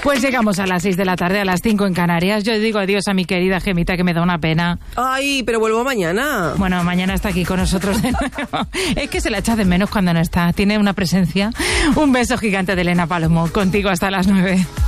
Pues llegamos a las 6 de la tarde, a las 5 en Canarias. Yo digo adiós a mi querida Gemita, que me da una pena. Ay, pero vuelvo mañana. Bueno, mañana está aquí con nosotros de nuevo. Es que se la echa de menos cuando no está. Tiene una presencia. Un beso gigante de Elena Palomo. Contigo hasta las 9.